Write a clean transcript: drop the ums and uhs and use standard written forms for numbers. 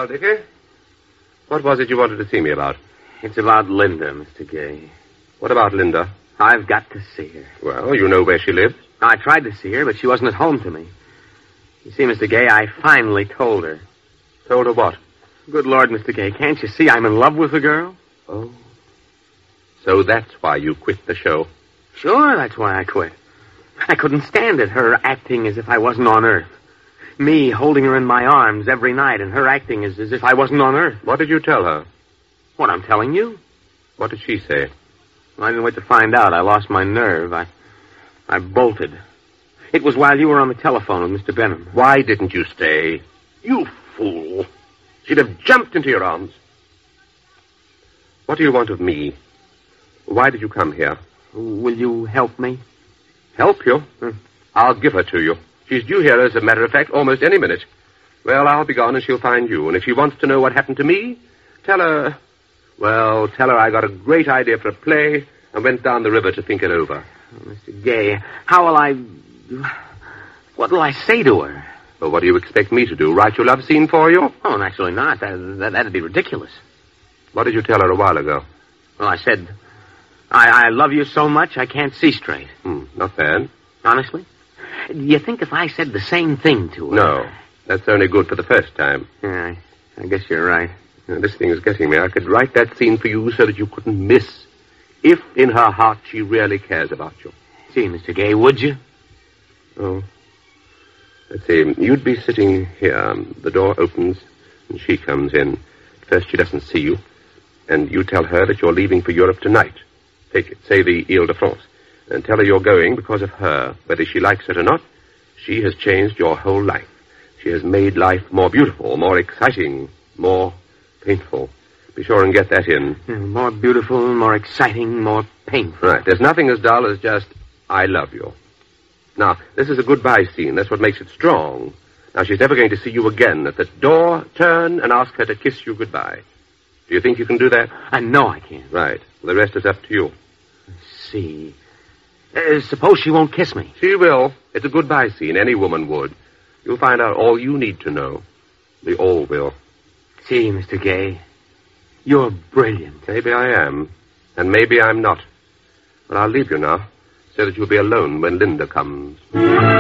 Well, Dickie, what was it you wanted to see me about? It's about Linda, Mr. Gay. What about Linda? I've got to see her. Well, you know where she lives. I tried to see her, but she wasn't at home to me. You see, Mr. Gay, I finally told her. Told her what? Good Lord, Mr. Gay, can't you see I'm in love with the girl? Oh. So that's why you quit the show. Sure, that's why I quit. I couldn't stand it, her acting as if I wasn't on Earth. Me holding her in my arms every night and her acting as if I wasn't on Earth. What did you tell her? What I'm telling you? What did she say? Well, I didn't wait to find out. I lost my nerve. I bolted. It was while you were on the telephone with Mr. Benham. Why didn't you stay? You fool. She'd have jumped into your arms. What do you want of me? Why did you come here? Will you help me? Help you? I'll give her to you. She's due here, as a matter of fact, almost any minute. Well, I'll be gone and she'll find you. And if she wants to know what happened to me, tell her I got a great idea for a play and went down the river to think it over. Oh, Mr. Gay, how will I... What will I say to her? Well, what do you expect me to do? Write your love scene for you? Oh, naturally not. That'd be ridiculous. What did you tell her a while ago? Well, I said, I love you so much I can't see straight. Not bad. Honestly? Do you think if I said the same thing to her... No. That's only good for the first time. Yeah, I guess you're right. This thing is getting me. I could write that scene for you so that you couldn't miss. If in her heart she really cares about you. See, Mr. Gay, would you? Oh. Let's see. You'd be sitting here. The door opens and she comes in. First, she doesn't see you. And you tell her that you're leaving for Europe tonight. Take it. Say the Ile-de-France. And tell her you're going because of her. Whether she likes it or not, she has changed your whole life. She has made life more beautiful, more exciting, more painful. Be sure and get that in. More beautiful, more exciting, more painful. Right. There's nothing as dull as just, I love you. Now, this is a goodbye scene. That's what makes it strong. Now, she's never going to see you again. At the door, turn and ask her to kiss you goodbye. Do you think you can do that? I know I can. Right. Well, the rest is up to you. Let's see. Suppose she won't kiss me. She will. It's a goodbye scene. Any woman would. You'll find out all you need to know. We all will. See, Mr. Gay, you're brilliant. Maybe I am. And maybe I'm not. But I'll leave you now, so that you'll be alone when Linda comes.